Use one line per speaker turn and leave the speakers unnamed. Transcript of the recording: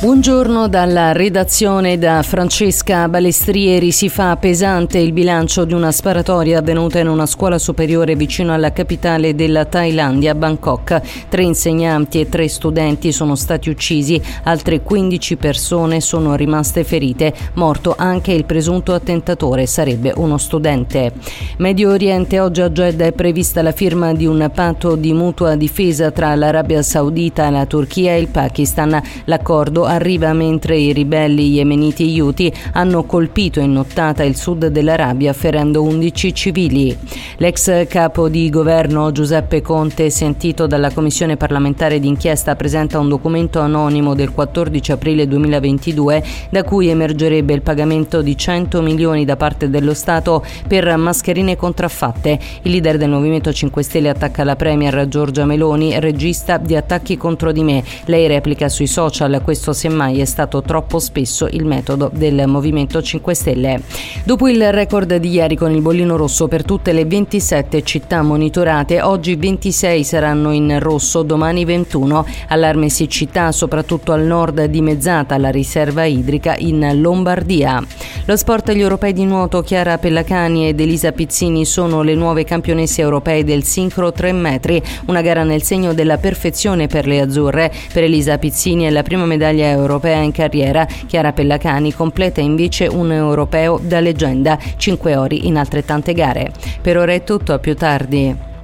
Un giorno dalla redazione da Francesca Balestrieri. Si fa pesante il bilancio di una sparatoria avvenuta in una scuola superiore vicino alla capitale della Thailandia, Bangkok. 3 insegnanti e 3 studenti sono stati uccisi, altre 15 persone sono rimaste ferite. Morto anche il presunto attentatore, sarebbe uno studente. Medio Oriente, oggi a Jeddah è prevista la firma di un patto di mutua difesa tra l'Arabia Saudita, la Turchia e il Pakistan. L'accordo arriva mentre i ribelli yemeniti Houthi hanno colpito in nottata il sud dell'Arabia, ferendo 11 civili. L'ex capo di governo Giuseppe Conte, sentito dalla Commissione parlamentare d'inchiesta, presenta un documento anonimo del 14 aprile 2022 da cui emergerebbe il pagamento di 100 milioni da parte dello Stato per mascherine contraffatte. Il leader del Movimento 5 Stelle attacca la premier Giorgia Meloni, regista di attacchi contro di me. Lei replica sui social: questo semmai è stato troppo spesso il metodo del Movimento 5 Stelle. Dopo il record di ieri con il bollino rosso per tutte le 27 città monitorate, oggi 26 saranno in rosso, domani 21. Allarme siccità soprattutto al nord, dimezzata la riserva idrica in Lombardia. Lo sport, gli europei di nuoto. Chiara Pellacani ed Elisa Pizzini sono le nuove campionesse europee del sincro 3 metri, una gara nel segno della perfezione per le azzurre. Per Elisa Pizzini è la prima medaglia europea in carriera. Chiara Pellacani completa invece un europeo da leggenda, 5 ori in altrettante gare. Per ora è tutto, a più tardi.